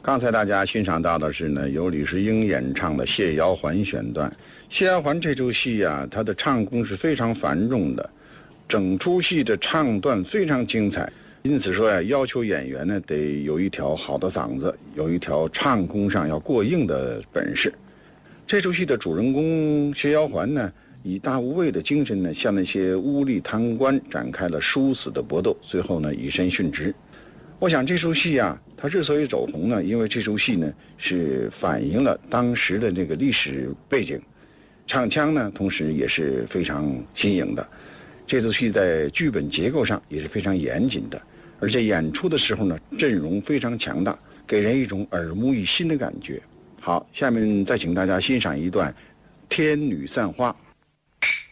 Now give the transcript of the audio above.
刚才大家欣赏到的是呢，由李石英演唱的《谢瑶环》选段。《谢瑶环》这出戏啊，它的唱功是非常繁重的，整出戏的唱段非常精彩。因此说呀，要求演员呢得有一条好的嗓子，有一条唱功上要过硬的本事。这出戏的主人公谢瑶环呢，以大无畏的精神呢，向那些污吏贪官展开了殊死的搏斗，最后呢以身殉职。我想这出戏啊，它之所以走红呢，因为这出戏呢是反映了当时的这个历史背景，唱腔呢同时也是非常新颖的。这出戏在剧本结构上也是非常严谨的，而且演出的时候呢，阵容非常强大，给人一种耳目一新的感觉。好，下面再请大家欣赏一段《天女散花》。